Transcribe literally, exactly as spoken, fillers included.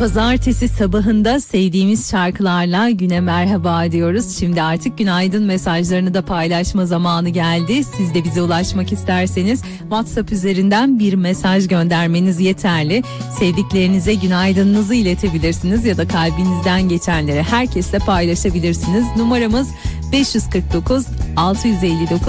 Pazartesi sabahında sevdiğimiz şarkılarla güne merhaba diyoruz. Şimdi artık günaydın mesajlarını da paylaşma zamanı geldi. Siz de bize ulaşmak isterseniz WhatsApp üzerinden bir mesaj göndermeniz yeterli. Sevdiklerinize günaydınınızı iletebilirsiniz ya da kalbinizden geçenleri herkesle paylaşabilirsiniz. Numaramız beş yüz kırk dokuz altı yüz elli dokuz